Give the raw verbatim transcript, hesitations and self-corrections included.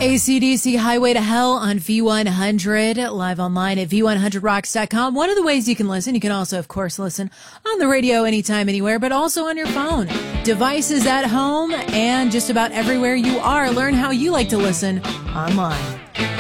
A C D C Highway to Hell on V one hundred, live online at V one hundred rocks dot com. One of the ways you can listen, you can also, of course, listen on the radio anytime, anywhere, but also on your phone. Devices at home and just about everywhere you are. Learn how you like to listen online.